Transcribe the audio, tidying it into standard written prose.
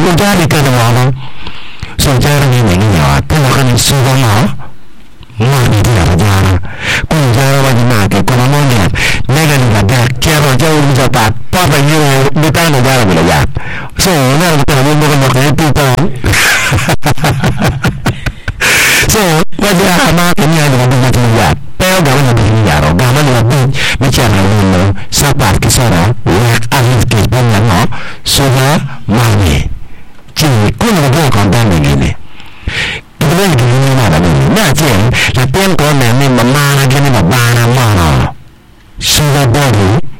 国家里干的话呢，所以家里面每个鸟，不能和你说光好。那你不了家了，国家ว่าจะมาเก็บคนละม้วนเนี่ยในกันแบบนี้แค่เราจะอุ้มจะปาดป้าไปยืนไม่ตั้งในยาเราเลยอย่างส่งนั่นเราจะวิ่งไปกันหมดเลยตีตองส่งว่าจะมาเป็นยังไงถึงจะ